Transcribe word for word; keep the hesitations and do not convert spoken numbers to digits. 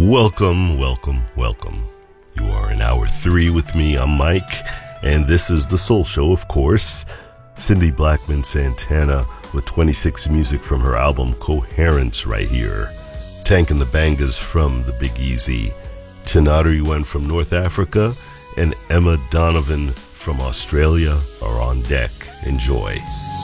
Welcome, welcome, welcome. You are in hour three with me. I'm Mike, and this is The Soul Show, of course. Cindy Blackman Santana with twenty-six music from her album Coherence right here. Tank and the Bangas from the Big Easy. Tanada Yuan from North Africa and Emma Donovan from Australia are on deck. Enjoy.